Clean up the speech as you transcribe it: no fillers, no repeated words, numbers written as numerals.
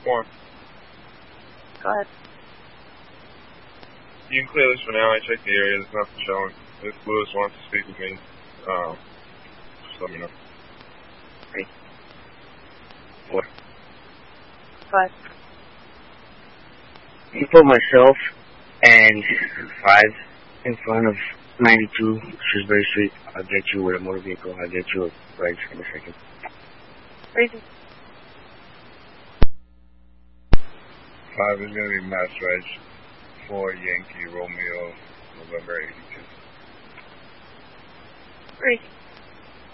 One. Go ahead. You can clear this for now. I checked the area. There's nothing showing. If Lewis wants to speak with me, just let me know. Hey. What? Go ahead. You put myself and 5 in front of 92 Shrewsbury Street. I'll get you with a motor vehicle. I'll get you a ride in a second. Reason. 5 is going to be Mass Reg for Yankee Romeo, November 82. Reason.